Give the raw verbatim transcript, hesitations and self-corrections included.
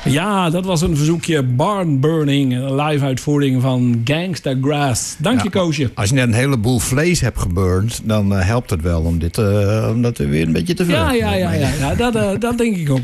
Ja, dat was een verzoekje Barn Burning. Een live uitvoering van Gangsta Grass. Dank je, ja, Koosje. Als je net een heleboel vlees hebt geburnt, dan uh, helpt het wel om dit uh, om dat weer een beetje te vullen. Ja, ja, ja, ja, ja dat, uh, dat denk ik ook.